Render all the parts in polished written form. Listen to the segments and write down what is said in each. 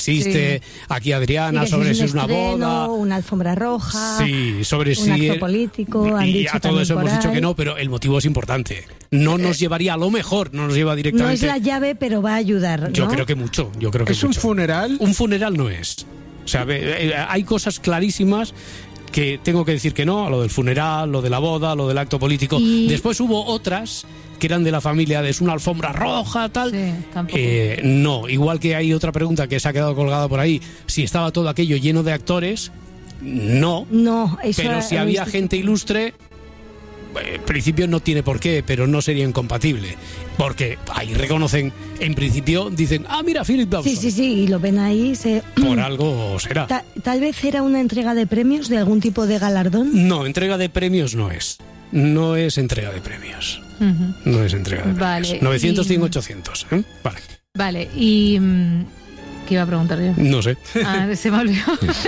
existe aquí Adriana, sobre si es una boda, una alfombra roja, sobre un acto político, y a todo eso hemos dicho que no, pero el motivo es importante. No nos llevaría a lo mejor, no nos lleva directamente. No es la llave, pero va a ayudar, ¿no? Yo creo que mucho. ¿Es un funeral? Un funeral no es. O sea, hay cosas clarísimas que tengo que decir que no, a lo del funeral, lo de la boda, lo del acto político. Después hubo otras que eran de la familia de es una alfombra roja, tal. Sí, tampoco. No, igual que hay otra pregunta que se ha quedado colgada por ahí, si estaba todo aquello lleno de actores, no. No, eso pero si había gente ilustre, en principio no tiene por qué, pero no sería incompatible. Porque ahí reconocen, en principio, dicen, mira, Philip Dawson. Sí, y lo ven ahí. Por algo será. Tal vez era una entrega de premios, de algún tipo de galardón. No, entrega de premios no es. No es entrega de premios. No es entrega de premios. 900, 100, 800. Vale. Vale, y... ¿qué iba a preguntar yo? No sé. Se me olvidó.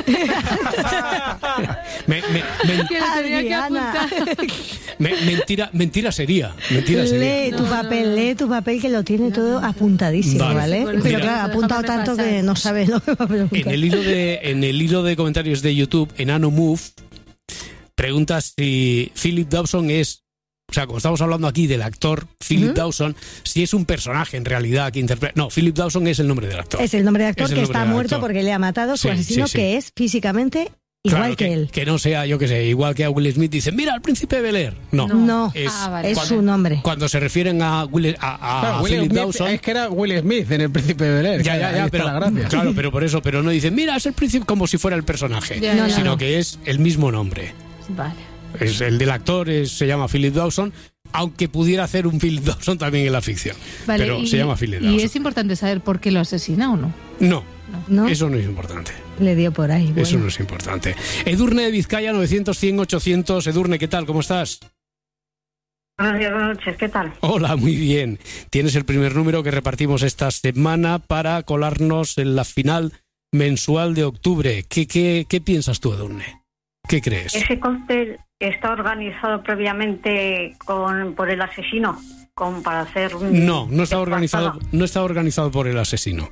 Mentira sería. Lee tu papel que lo tiene todo apuntadísimo, ¿vale? Pero claro, ha apuntado tanto que no sabe lo que va a preguntar. En el hilo de comentarios de YouTube, Enano Move pregunta si Philip Dawson es, o sea, como estamos hablando aquí del actor Philip Dawson, si es un personaje en realidad que interpreta. No, Philip Dawson es el nombre del actor. Es el nombre del actor que está muerto porque le ha matado su asesino, que es físicamente igual que él. Que no sea, yo que sé, igual que a Will Smith dicen, mira, al príncipe de Bel-Air. No. Es su nombre. Cuando se refieren a Philip Dawson... Es que era Will Smith en el príncipe de Bel-Air. Ya, pero la gracia. Claro, pero por eso, pero no dicen, mira, es el príncipe, como si fuera el personaje, sino que es el mismo nombre. Vale. Es el del actor, se llama Philip Dawson, aunque pudiera hacer un Philip Dawson también en la ficción. Vale, pero se llama Philip Dawson. ¿Y es importante saber por qué lo asesina o no? No, eso no es importante. Le dio por ahí. Eso no es importante. Edurne de Vizcaya, 900, 100, 800. Edurne, ¿qué tal? ¿Cómo estás? Buenos días, buenas noches, ¿qué tal? Hola, muy bien. Tienes el primer número que repartimos esta semana para colarnos en la final mensual de octubre. ¿Qué piensas tú, Edurne? ¿Qué crees? ¿Ese cóctel está organizado previamente por el asesino? Para hacer un... No está organizado por el asesino.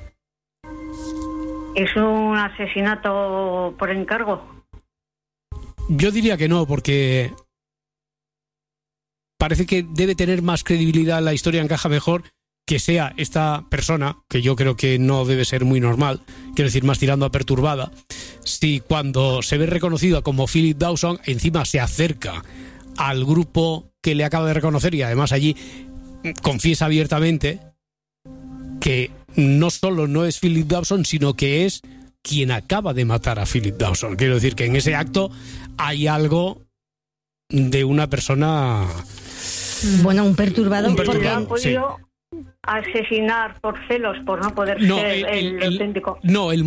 ¿Es un asesinato por encargo? Yo diría que no, porque parece que debe tener más credibilidad, la historia encaja mejor que sea esta persona, que yo creo que no debe ser muy normal, quiero decir, más tirando a perturbada, si cuando se ve reconocida como Philip Dawson, encima se acerca al grupo que le acaba de reconocer y además allí confiesa abiertamente que no solo no es Philip Dawson, sino que es quien acaba de matar a Philip Dawson. Quiero decir que en ese acto hay algo de una persona... Bueno, un perturbado. Porque han podido asesinar por celos, por no poder ser el auténtico. El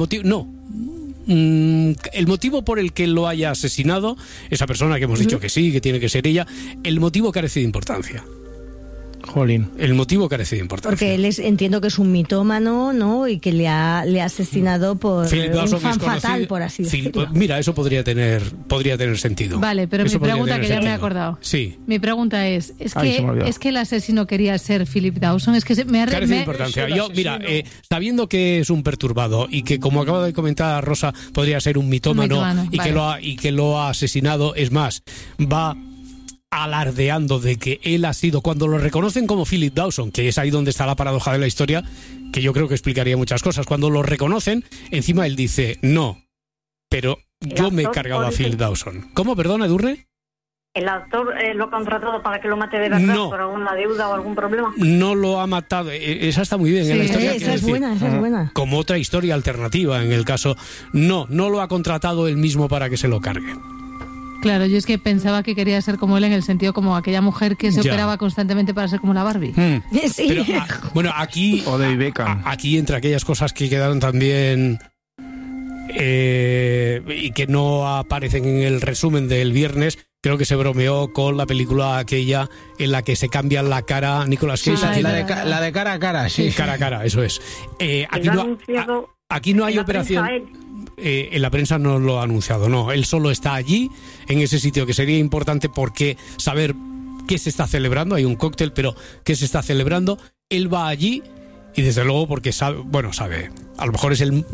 motivo por el que lo haya asesinado, esa persona que hemos dicho que sí, que tiene que ser ella, el motivo carece de importancia. Jolín. El motivo carece de importancia. Porque él entiendo que es un mitómano, ¿no? Y que le ha asesinado por un fan fatal, por así decirlo. Mira, eso podría tener sentido. Vale, pero mi pregunta, que ya me he acordado. Sí. Mi pregunta es que el asesino quería ser Philip Dawson. Es que carece de importancia. Yo, mira, sabiendo que es un perturbado y que, como acaba de comentar Rosa, podría ser un mitómano y que lo ha asesinado, es más, va alardeando de que él ha sido, cuando lo reconocen como Philip Dawson, que es ahí donde está la paradoja de la historia, que yo creo que explicaría muchas cosas, cuando lo reconocen, encima él dice, no, pero yo me he cargado a Philip Dawson. ¿Cómo? Perdona, Edurne. ¿El actor lo ha contratado para que lo mate de verdad por alguna deuda o algún problema? No lo ha matado. Esa está muy bien. Sí, en la historia, esa es buena. Como otra historia alternativa en el caso. No lo ha contratado él mismo para que se lo cargue. Claro, yo es que pensaba que quería ser como él en el sentido como aquella mujer que se operaba constantemente para ser como la Barbie. Sí. Pero, bueno, aquí... O David Beckham. Aquí, entre aquellas cosas que quedaron también... y que no aparecen en el resumen del viernes, creo que se bromeó con la película aquella en la que se cambia la cara Nicolas Cage. La de cara a cara, sí. Cara a cara, eso es. Aquí no hay operación... en la prensa no lo ha anunciado, no. Él solo está allí, en ese sitio, que sería importante porque saber qué se está celebrando. Hay un cóctel, pero qué se está celebrando. Él va allí y desde luego porque sabe, a lo mejor es el